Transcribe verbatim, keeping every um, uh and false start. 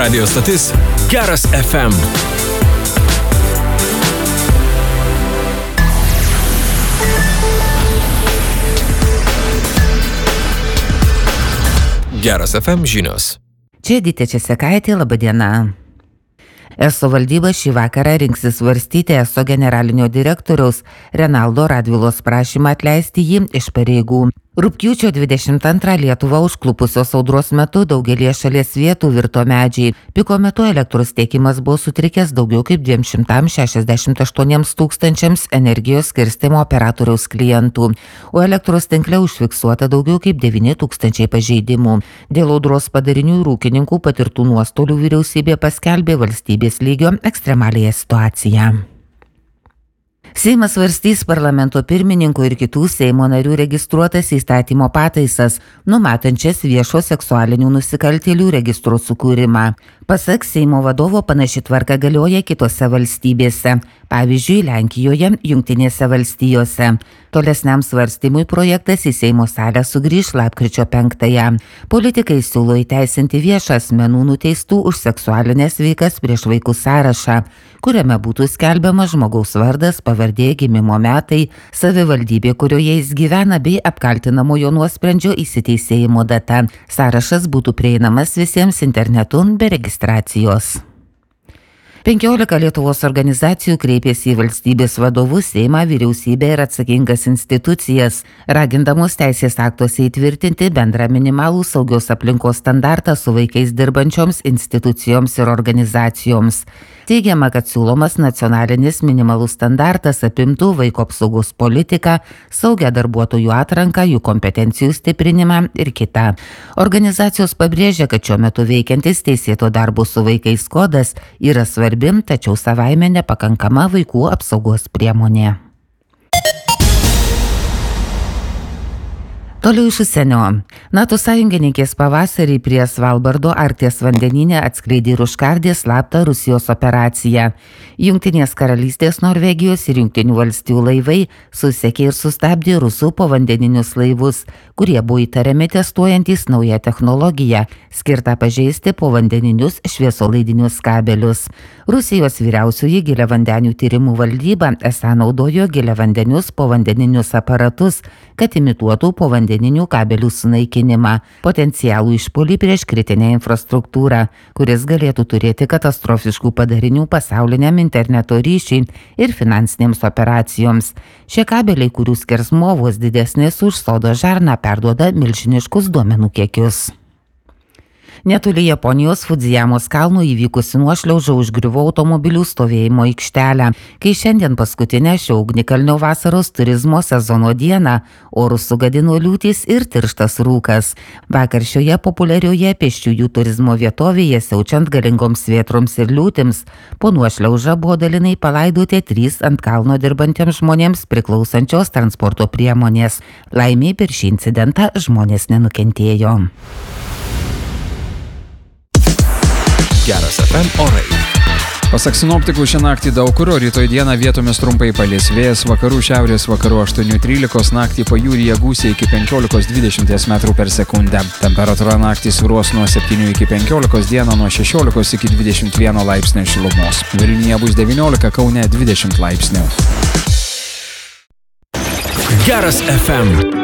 Radio stotis Geras F M. Geras F M žinios. Čia Edita Česekaitė, laba diena. ESO valdyba šį vakarą rinksis svarstyti ESO generalinio direktoriaus Renaldo Radvilos prašymą atleisti jį iš pareigų. Rugpjūčio dvidešimt antrą Lietuvą užklupusios audros metu daugelie šalies vietų virto medžiai. Piko metu elektros tiekimas buvo sutrikęs daugiau kaip dviem šimtams šešiasdešimt aštuoniems tūkstančiams energijos skirstymo operatoriaus klientų, o elektros tinkle užfiksuota daugiau kaip devyni tūkstančiai pažeidimų. Dėl audros padarinių ir ūkininkų patirtų nuostolių vyriausybė paskelbė valstybės lygio ekstremaliąją situaciją. Seimas svarstys parlamento pirmininko ir kitų Seimo narių registruotas įstatymo pataisas, numatančias viešo seksualinių nusikaltėlių registro sukūrimą. Pasak Seimo vadovo, panaši tvarka galioja kitose valstybėse, pavyzdžiui, Lenkijoje, Jungtinėse valstijose. Tolesniam svarstymui projektas į Seimo salę sugrįš lapkričio penktąją. Politikai siūlo įteisinti viešą asmenų nuteistų už seksualinės veikas prieš vaikus sąrašą, kuriame būtų skelbiamas žmogaus vardas, pavardė, gimimo metai, savivaldybė, kurioje jis gyvena, bei apkaltinamojo nuosprendžio įsiteisėjimo data. Sąrašas būtų prieinamas visiems internetu be registracijos. penkiolika Lietuvos organizacijų kreipėsi į valstybės vadovus, Seimą, vyriausybę ir atsakingas institucijas, ragindamos teisės aktuose įtvirtinti bendrą minimalų saugios aplinkos standartą su vaikais dirbančioms institucijoms ir organizacijoms. Teigiama, kad siūlomas nacionalinis minimalus standartas apimtų vaiko apsaugos politiką, saugią darbuotojų atranką, jų kompetencijų stiprinimą ir kitą. Organizacijos pabrėžia, kad šiuo metu veikiantis teisėto darbo su vaikais kodas yra svarbi, tačiau savaime nepakankama vaikų apsaugos priemonė. Toliau iš užsienio. NATO sąjungininkės pavasarį prie Svalbardo Arkties vandenyne atskleidė ir užkardė slaptą Rusijos operaciją. Jungtinės karalystės, Norvegijos ir Jungtinių valstijų laivai susekė ir sustabdė rusų povandeninius laivus, kurie buvo įtariami testuojantys naują technologiją, skirtą pažeisti povandeninius šviesolaidinius kabelius. Rusijos vyriausioji giliavandenių tyrimų valdyba esą naudojo giliavandenius povandeninius aparatus, kad imituotų povandeninių kabelių sunaikinimą, potencialų išpuolį prieš kritinę infrastruktūrą, kuris galėtų turėti katastrofiškų padarinių pasauliniam interneto ryšiai ir finansinėms operacijoms. Šie kabeliai, kurių skersmuo vos didesnis už sodo žarną, perduoda milžiniškus duomenų kiekius. Netoli Japonijos Fudzijamos kalnų įvykusi nuošliauža užgriuvo automobilių stovėjimo aikštelę, kai šiandien paskutinę šio ugnikalnio vasaros turizmo sezono dieną orus sugadino liūtys ir tirštas rūkas. Vakar šioje populiarioje pėsčiųjų turizmo vietovėje siaučiant galingoms vėtroms ir liūtims, po nuošliaužą buvo dalinai palaidoti trys ant kalno dirbantiems žmonėms priklausančios transporto priemonės. Laimei per šį incidentą žmonės nenukentėjo. Geras F M orai. Pasak sinoptikų, šią naktį daug kur, o rytoj dieną vietomis trumpai palis vėjas vakarų šiaurės vakarų aštuoni trylikos, naktį pajūryje gūsiai iki penkiolikos dvidešimt metrų per sekundę. Temperatūra naktį svyruos nuo septynių iki penkiolikos, dieną nuo šešiolikos iki dvidešimt vieno laipsnio šilumos. Vilniuje bus devyniolika, Kaune dvidešimt laipsnių. Geras F M.